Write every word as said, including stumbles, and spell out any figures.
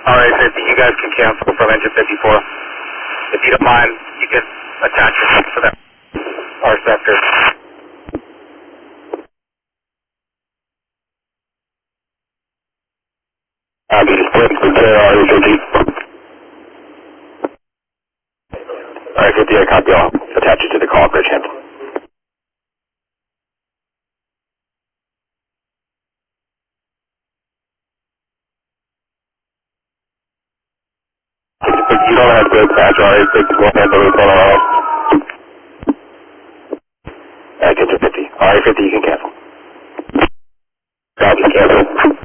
R A fifty, you guys can cancel from engine fifty-four. If you don't mind, you can attach it for that R sector. I'm just putting for R A fifty. R A fifty, I copy all. Attach it to the call bridge handle. If you don't have to attach R A fifty, we'll handle it on our own.